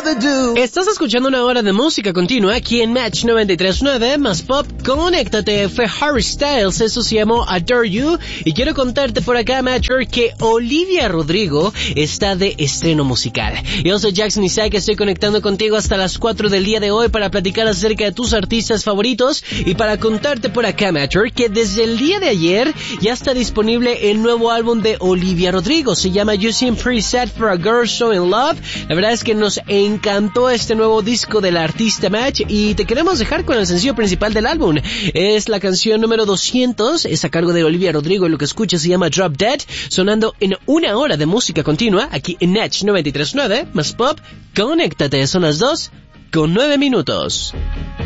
rather do. Estás escuchando una hora de música continua aquí en Match 93.9 más pop. Conéctate, fue Harry Styles, eso se llamó Adore You. Y quiero contarte por acá, Matcher, que Olivia Rodrigo está de estreno musical. Yo soy Jackson Isaac, estoy conectando contigo hasta las 4 del día de hoy para platicar acerca de tus artistas favoritos y para contarte por acá, Matcher, que desde el día de ayer ya está disponible el nuevo álbum de Olivia Rodrigo. Se llama You Seem Pretty Sad for a Girl So In Love. La verdad es que nos encantó este nuevo disco de la artista Match y te queremos dejar con el sencillo principal del álbum. Es la canción número 200, es a cargo de Olivia Rodrigo y lo que escuchas se llama Drop Dead, sonando en una hora de música continua aquí en Match 93.9 más pop. Conéctate, son las 2:09.